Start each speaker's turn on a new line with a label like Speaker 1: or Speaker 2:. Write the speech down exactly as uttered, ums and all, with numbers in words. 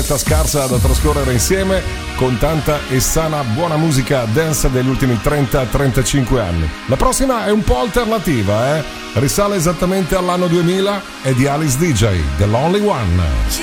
Speaker 1: oretta scarsa da trascorrere insieme con tanta e sana buona musica dance degli ultimi trenta trentacinque anni. La prossima è un po' alternativa, eh? Risale esattamente all'anno duemila, è di Alice D J, The Lonely One.